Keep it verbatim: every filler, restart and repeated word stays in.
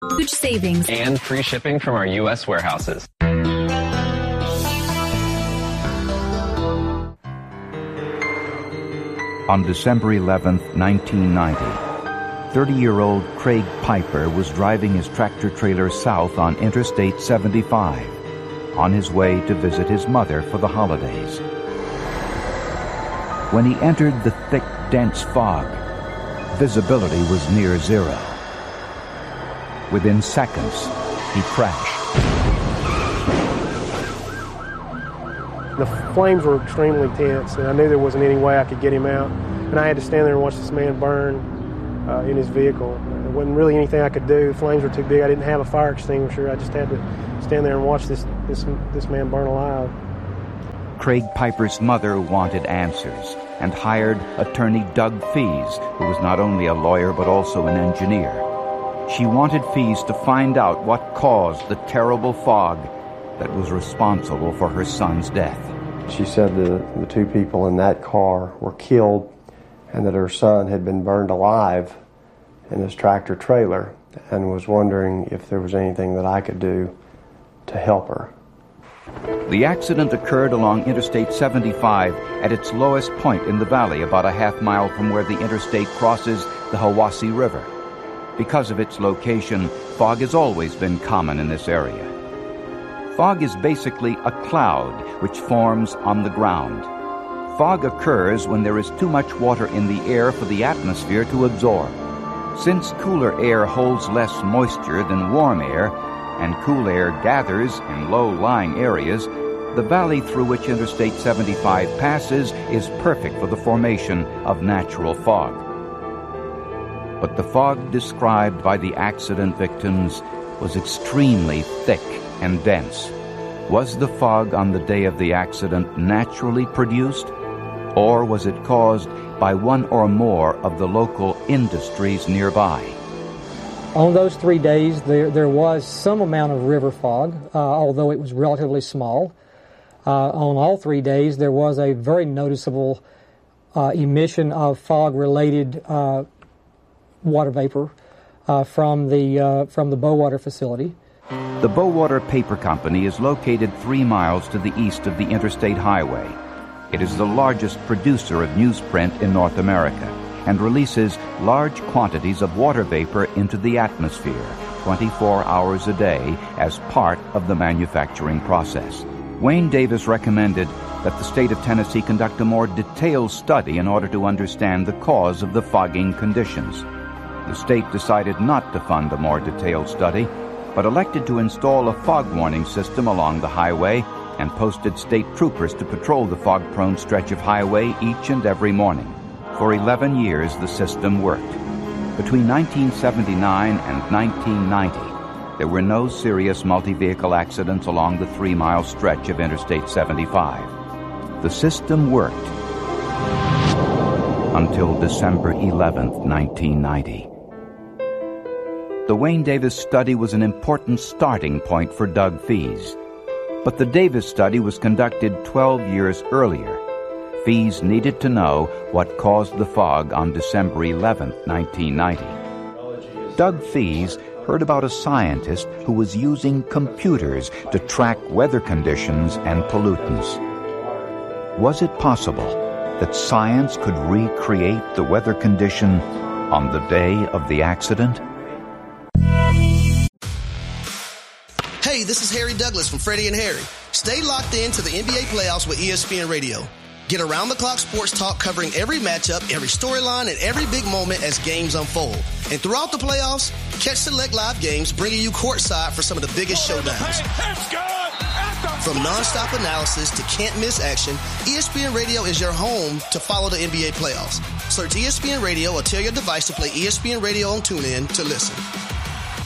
Huge savings. And free shipping from our U S warehouses. On December eleventh, nineteen ninety, thirty-year-old Craig Piper was driving his tractor-trailer south on Interstate seventy-five, on his way to visit his mother for the holidays. When he entered the thick, dense fog, visibility was near zero. Within seconds, he crashed. The flames were extremely tense, and I knew there wasn't any way I could get him out. And I had to stand there and watch this man burn uh, in his vehicle. There wasn't really anything I could do. The flames were too big. I didn't have a fire extinguisher. I just had to stand there and watch this, this, this man burn alive. Craig Piper's mother wanted answers and hired attorney Doug Fees, who was not only a lawyer but also an engineer. She wanted Fees to find out what caused the terrible fog that was responsible for her son's death. She said the, the two people in that car were killed and that her son had been burned alive in his tractor trailer, and was wondering if there was anything that I could do to help her. The accident occurred along Interstate seventy-five at its lowest point in the valley, about a half mile from where the interstate crosses the Hiwassee River. Because of its location, fog has always been common in this area. Fog is basically a cloud which forms on the ground. Fog occurs when there is too much water in the air for the atmosphere to absorb. Since cooler air holds less moisture than warm air, and cool air gathers in low-lying areas, the valley through which Interstate seventy-five passes is perfect for the formation of natural fog. But the fog described by the accident victims was extremely thick and dense. Was the fog on the day of the accident naturally produced, or was it caused by one or more of the local industries nearby? On those three days, there, there was some amount of river fog, uh, although it was relatively small. Uh, on all three days, there was a very noticeable uh, emission of fog-related uh, water vapor uh, from the uh, from the Bowater facility. The Bowater Paper Company is located three miles to the east of the interstate highway. It is the largest producer of newsprint in North America and releases large quantities of water vapor into the atmosphere twenty-four hours a day as part of the manufacturing process. Wayne Davis recommended that the state of Tennessee conduct a more detailed study in order to understand the cause of the fogging conditions. The state decided not to fund a more detailed study, but elected to install a fog warning system along the highway and posted state troopers to patrol the fog-prone stretch of highway each and every morning. For eleven years, the system worked. Between nineteen seventy-nine and nineteen ninety, there were no serious multi-vehicle accidents along the three-mile stretch of Interstate seventy-five. The system worked until December eleventh, nineteen ninety. The Wayne Davis study was an important starting point for Doug Fees. But the Davis study was conducted twelve years earlier. Fees needed to know what caused the fog on December eleventh, nineteen ninety. Doug Fees heard about a scientist who was using computers to track weather conditions and pollutants. Was it possible that science could recreate the weather condition on the day of the accident? Hey, this is Harry Douglas from Freddie and Harry. Stay locked in to the N B A playoffs with E S P N Radio. Get around-the-clock sports talk covering every matchup, every storyline, and every big moment as games unfold. And throughout the playoffs, catch select live games bringing you courtside for some of the biggest showdowns. From nonstop analysis to can't-miss action, E S P N Radio is your home to follow the N B A playoffs. Search E S P N Radio or tell your device to play E S P N Radio on TuneIn to listen.